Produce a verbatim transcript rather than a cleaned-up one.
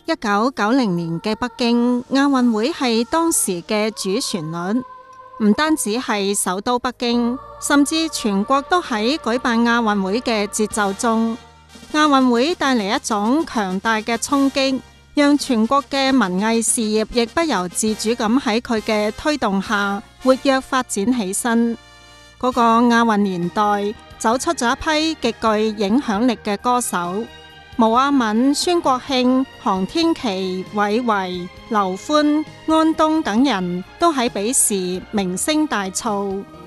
一九九零年嘅北京亞運會係當時嘅主旋律，唔單止係首都北京，甚至全國都喺舉辦亞運會嘅節奏中。亞運會帶嚟一種強大嘅衝擊，讓全國嘅文藝事業亦不由自主咁喺佢嘅推動下活躍發展起身。嗰、那個亞運年代走出咗一批極具影響力嘅歌手。毛阿敏、孫國慶、航天琪、韋維、劉歡、安東等人都喺彼時名聲大噪。